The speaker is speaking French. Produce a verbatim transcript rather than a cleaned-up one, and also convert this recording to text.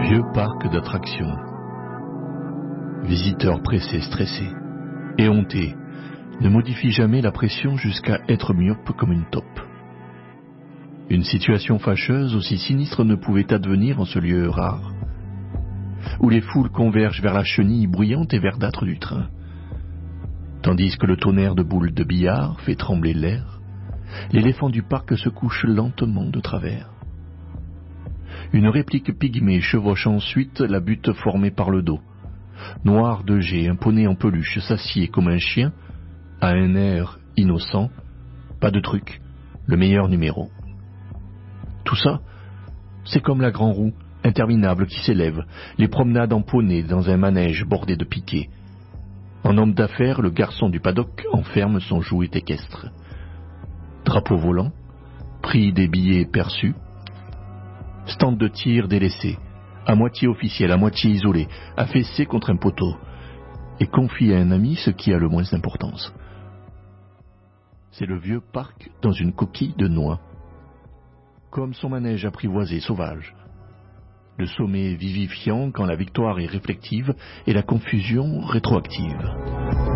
Vieux parc d'attractions. Visiteurs pressés, stressés, éhontés, ne modifient jamais la pression jusqu'à être myope comme une taupe. Une situation fâcheuse aussi sinistre ne pouvait advenir en ce lieu rare, où les foules convergent vers la chenille bruyante et verdâtre du train, tandis que le tonnerre de boules de billard fait trembler l'air. L'éléphant du parc se couche lentement de travers. Une réplique pygmée chevauche ensuite la butte formée par le dos. Noir de jet, un poney en peluche s'assied comme un chien, à un air innocent. Pas de truc, le meilleur numéro. Tout ça, c'est comme la grand roue interminable qui s'élève, les promenades en poney dans un manège bordé de piquets. En homme d'affaires, le garçon du paddock enferme son jouet équestre. Drapeau volant, prix des billets perçus, stand de tir délaissé, à moitié officiel, à moitié isolé, affaissé contre un poteau, et confie à un ami ce qui a le moins d'importance. C'est le vieux parc dans une coquille de noix, comme son manège apprivoisé sauvage. Le sommet vivifiant quand la victoire est réflective et la confusion rétroactive.